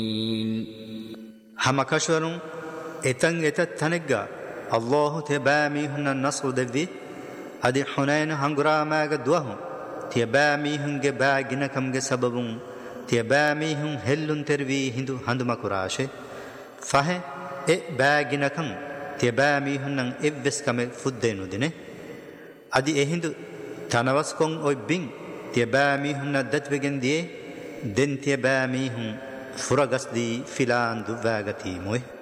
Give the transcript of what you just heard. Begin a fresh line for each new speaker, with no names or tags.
همكشورون اتن تنگا الله تبامي هن النصر دبي ادي حنين هنغرا ماغ دوهم تبامي هنگ باغنكم گ سببون تبامي هن هلون تروي هندو هندما كراشه فه ا باغنكم تبامي هنن ايبس كم فدينو دينه ادي هندو تنواس كون اوي بين تبامي هن دت بگن دي دن تبامي هن فرغس دي فلان دو باغتي موي